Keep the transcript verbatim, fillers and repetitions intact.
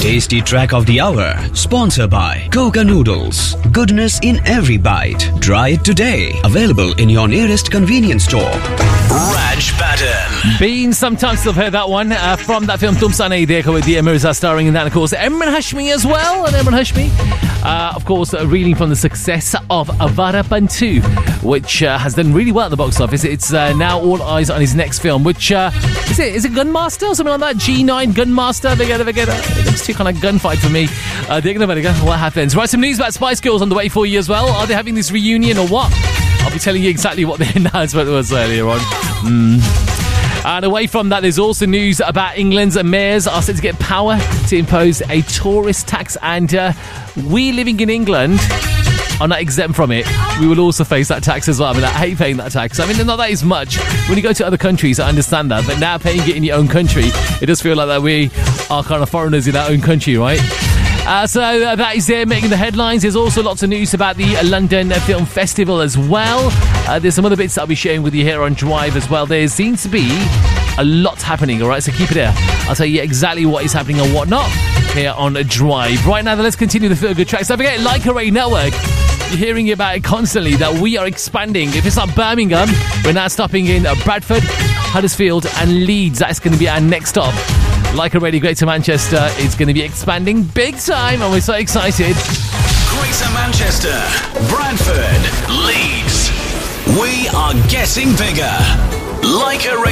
Tasty track of the hour, sponsored by Coca Noodles. Goodness in every bite. Try it today. Available in your nearest convenience store. Raj Patten. Been some time since I've heard that one uh, from that film Tum Sa Nahi Dekha with Dia Mirza starring in that, of course, Emran Hashmi as well. And Emran Hashmi, uh, of course, uh, reeling from the success of Avarapan two, which uh, has done really well at the box office. It's uh, now all eyes on his next film, which uh, is it? Is it Gunmaster or something like that? G nine Gunmaster. Together, together. It looks too kind of gunfight for me. Uh, what happens? Right, some news about Spice Girls on the way for you as well. Are they having this reunion or what? I'll be telling you exactly what the announcement was earlier on. Mm. And away from that, there's also news about England's mayors are set to get power to impose a tourist tax, and uh, we living in England are not exempt from it. We will also face that tax as well. I mean, I hate paying that tax. I mean, not that is much. When you go to other countries, I understand that, but now paying it in your own country, it does feel like that we are kind of foreigners in our own country, right? Uh, so uh, that is there making the headlines. There's also lots of news about the uh, London Film Festival as well. Uh, there's some other bits that I'll be sharing with you here on Drive as well. There seems to be a lot happening, all right? So keep it there. I'll tell you exactly what is happening and what not here on Drive. Right now, then, let's continue the Feel Good tracks. Don't forget, Like a Ray Network. You're hearing about it constantly, that we are expanding. If it's not Birmingham, we're now stopping in uh, Bradford, Huddersfield and Leeds. That's going to be our next stop. Like a Radio Greater Manchester is going to be expanding big time, and we're so excited. Greater Manchester, Bradford, Leeds. We are getting bigger. Like a